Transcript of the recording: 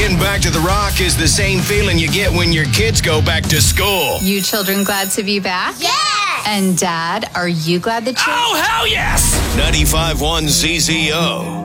Getting back to the Rock is the same feeling you get when your kids go back to school. You children glad to be back? Yes! And Dad, are you glad that you're... Oh, hell yes! 95.1 ZZO.